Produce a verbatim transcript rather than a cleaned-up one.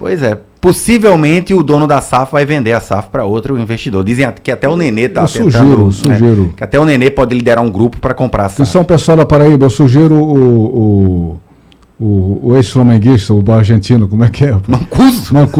Pois é. Possivelmente o dono da S A F vai vender a S A F para outro investidor. Dizem que até o Nenê está tentando... Eu sugiro, sugiro. Né, que até o Nenê pode liderar um grupo para comprar a S A F. Atenção, pessoal da Paraíba, eu sugiro o, o, o, o ex-flamenguista, o argentino, como é que é? Mancuso? Mancuso.